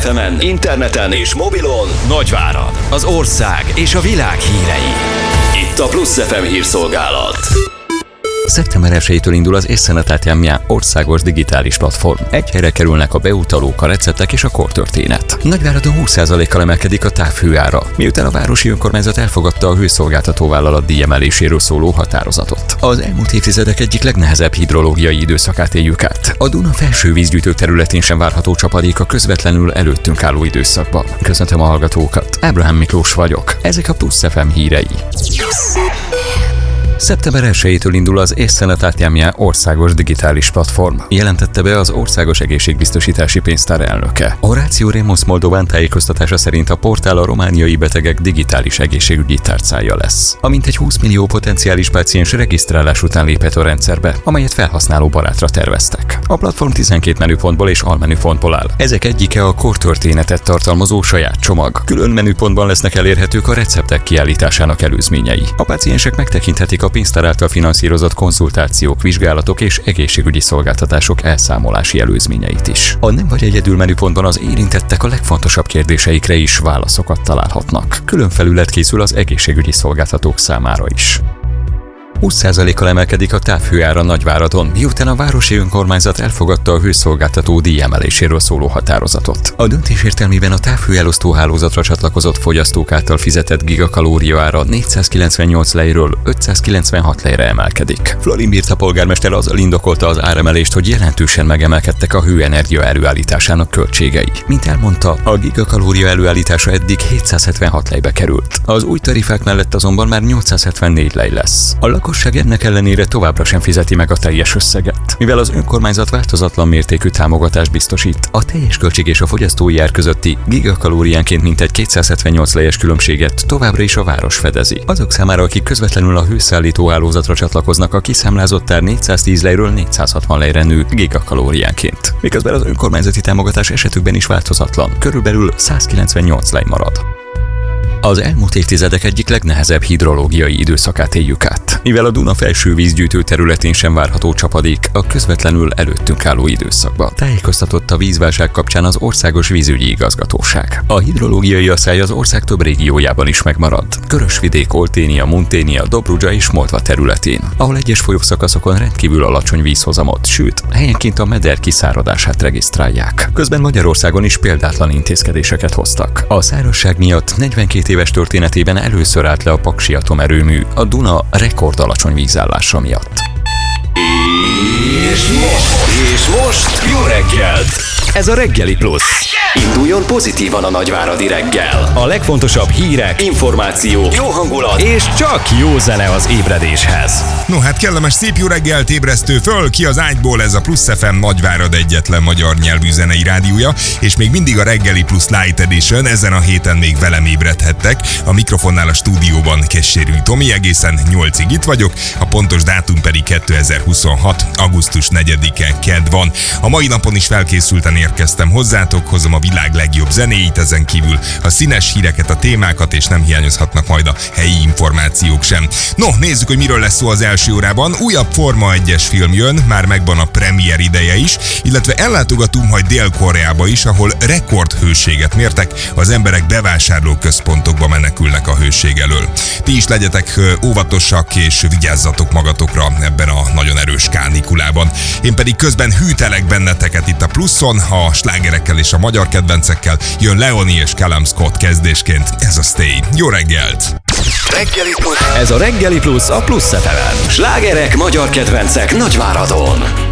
FM-en, interneten és mobilon Nagyvárad, az ország és a világ hírei. Itt a Plusz FM hírszolgálat. Szeptember 1-től indul az Észenetátjámján országos digitális platform. Egy helyre kerülnek a beutalók, a receptek és a kortörténet. Nagyváradon 20%-kal emelkedik a távhőára, miután a városi önkormányzat elfogadta a hőszolgáltató vállalat díjemeléséről szóló határozatot. Az elmúlt évtizedek egyik legnehezebb hidrológiai időszakát éljük át. A Duna felső vízgyűjtő területén sem várható csapadék a közvetlenül előttünk álló időszakban. Köszöntöm a hallgatókat, Ábrahám Miklós vagyok. Ezek a Plusz FM hírei. Szeptember 1-től indul az Észenetátjámján országos digitális platform, jelentette be az Országos Egészségbiztosítási Pénztár elnöke. Horácio Ramos Moldován tájékoztatása szerint a portál a romániai betegek digitális egészségügyi tárcája lesz. A mintegy 20 millió potenciális páciens regisztrálás után lépett a rendszerbe, amelyet felhasználó barátra terveztek. A platform 12 menüpontból és almenüpontból áll. Ezek egyike a kortörténetet tartalmazó saját csomag. Külön menüpontban lesznek elérhetők a receptek kiállításának előzményei. A páciensek megtekinthetik a pénztár által finanszírozott konzultációk, vizsgálatok és egészségügyi szolgáltatások elszámolási előzményeit is. A Nem vagy egyedül menüpontban az érintettek a legfontosabb kérdéseikre is válaszokat találhatnak. Külön felület készül az egészségügyi szolgáltatók számára is. 20%-kal emelkedik a távhőára Nagyváradon, miután a városi önkormányzat elfogadta a hőszolgáltató díjemeléséről szóló határozatot. A döntés értelmében a távhőelosztó hálózatra csatlakozott fogyasztók által fizetett gigakalória ára 498 lejről 596 lejre emelkedik. Florin Birta polgármester azzal indokolta az áremelést, hogy jelentősen megemelkedtek a hőenergia előállításának költségei. Mint elmondta, a gigakalória előállítása eddig 776 lejbe került. Az új tarifák mellett azonban már 874 lej lesz. A lakosság ennek ellenére továbbra sem fizeti meg a teljes összeget. Mivel az önkormányzat változatlan mértékű támogatást biztosít, a teljes költség és a fogyasztói ár közötti gigakalóriánként mintegy 278 lejes különbséget továbbra is a város fedezi. Azok számára, akik közvetlenül a hőszállító hálózatra csatlakoznak, a kiszámlázott ár 410 lejről 460 lejre nő gigakalóriánként. Miközben az önkormányzati támogatás esetükben is változatlan, körülbelül 198 lej marad. Az elmúlt évtizedek egyik legnehezebb hidrológiai időszakát éljük át, mivel a Duna felső vízgyűjtő területén sem várható csapadék a közvetlenül előttünk álló időszakban. Tájékoztatott a vízválság kapcsán az Országos Vízügyi Igazgatóság. A hidrológiai asszály az ország több régiójában is megmarad. Körösvidék, Olténia, Munténia, Dobrudzsa és Moldva területén, ahol egyes folyószakaszokon rendkívül alacsony vízhozamot, sőt, helyenként a meder kiszáradását regisztrálják. Közben Magyarországon is példátlan intézkedéseket hoztak. A szárazság miatt 42 éves történetében először állt le a Paksi atomerőmű a Duna rekordalacsony vízállása miatt. És most jó reggelt! Ez a Reggeli Plusz. Induljon pozitívan a nagyváradi reggel. A legfontosabb hírek, információk, jó hangulat és csak jó zene az ébredéshez. No hát kellemes szép jó reggelt, ébresztő föl ki az ágyból, ez a Plusz FM Nagyvárad egyetlen magyar nyelvű zenei rádiója, és még mindig a Reggeli Plusz Light Edition, ezen a héten még velem ébredhettek. A mikrofonnál a stúdióban Kessérű Tomi, egészen 8-ig itt vagyok, a pontos dátum pedig 2026. augusztus 4-e kedd van. A mai napon is felkészülten érkeztem hozzátok, hozom a világ legjobb zenéit, ezen kívül a színes híreket, a témákat, és nem hiányozhatnak majd a helyi információk sem. No, nézzük, hogy miről lesz szó az első órában. Újabb Forma 1-es film jön, már megvan a premier ideje is, illetve ellátogatunk majd Dél-Koreába is, ahol rekordhőséget mértek, az emberek bevásárlóközpontokba menekülnek a hőség elől. Ti is legyetek óvatosak és vigyázzatok magatokra ebben a nagyon erős kánikulában. Én pedig közben hűtelek benneteket itt a Pluszon, a slágerekkel és a magyar kedvencekkel. Jön Leoni és Callum Scott kezdésként, ez a Stay. Jó reggelt! Reggeli Plusz. Ez a Reggeli Plusz a Plusz FM-en. Slágerek, magyar kedvencek Nagyváradon.